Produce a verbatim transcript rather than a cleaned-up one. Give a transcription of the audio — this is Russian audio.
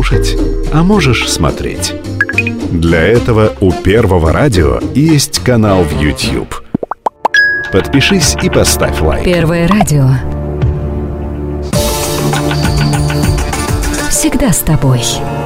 слушать, а можешь смотреть. Для этого у Первого радио есть канал в YouTube. Подпишись и поставь лайк. Первое радио. Всегда с тобой.